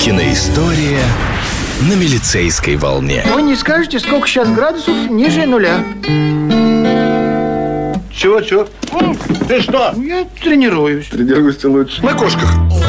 Киноистория на Милицейской волне. Вы не скажете, сколько сейчас градусов ниже нуля? Чего? Ты что? Я тренируюсь. Тренируешься лучше. На кошках.